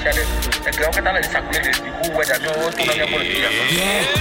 creo que estaba desacuerdo y weather no tu no había por el día.